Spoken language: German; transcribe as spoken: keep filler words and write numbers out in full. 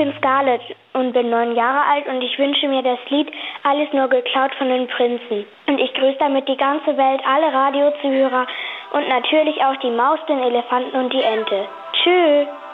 bin Scarlett und bin neun Jahre alt und ich wünsche mir das Lied Alles nur geklaut von den Prinzen. Und ich grüße damit die ganze Welt, alle Radiozuhörer und natürlich auch die Maus, den Elefanten und die Ente. Tschüss!